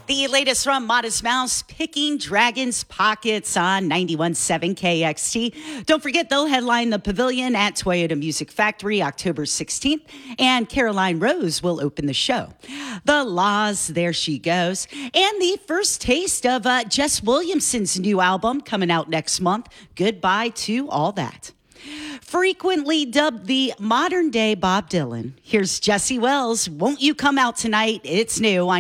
The latest from Modest Mouse, Picking Dragons Pockets on 91.7 KXT. Don't forget, they'll headline the Pavilion at Toyota Music Factory October 16th, and Caroline Rose will open the show. The Laws, There She Goes, and the first taste of Jess Williamson's new album coming out next month, Goodbye to All That. Frequently dubbed the modern-day Bob Dylan, here's Jesse Wells, Won't You Come Out Tonight? It's new on